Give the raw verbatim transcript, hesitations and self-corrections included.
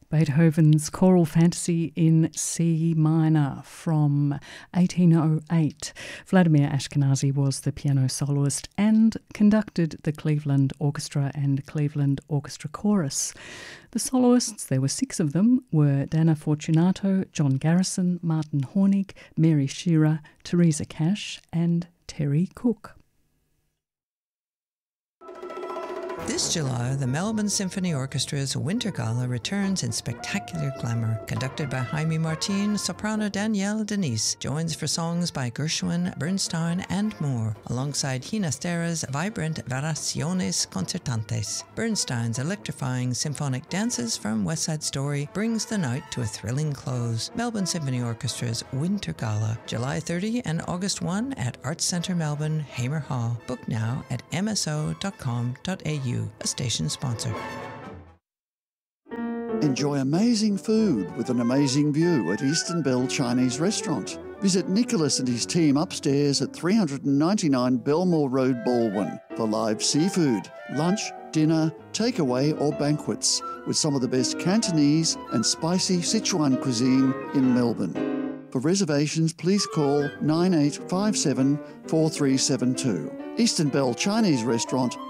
Beethoven's Choral Fantasy in C minor from eighteen oh eight. Vladimir Ashkenazy was the piano soloist and conducted the Cleveland Orchestra and Cleveland Orchestra Chorus. The soloists, there were six of them, were Dana Fortunato, John Garrison, Martin Hornig, Mary Shearer, Teresa Cash and Terry Cook. This July, the Melbourne Symphony Orchestra's Winter Gala returns in spectacular glamour. Conducted by Jaime Martin, soprano Danielle Denise joins for songs by Gershwin, Bernstein and more, alongside Ginastera's vibrant Variaciones Concertantes. Bernstein's electrifying symphonic dances from West Side Story brings the night to a thrilling close. Melbourne Symphony Orchestra's Winter Gala, July thirtieth and August first at Arts Centre Melbourne, Hamer Hall. Book now at m s o dot com dot a u. A station sponsor. Enjoy amazing food with an amazing view at Eastern Bell Chinese Restaurant. Visit Nicholas and his team upstairs at three ninety-nine Belmore Road, Baldwin for live seafood, lunch, dinner, takeaway or banquets with some of the best Cantonese and spicy Sichuan cuisine in Melbourne. For reservations, please call nine eight five seven, four three seven two. Eastern Bell Chinese Restaurant,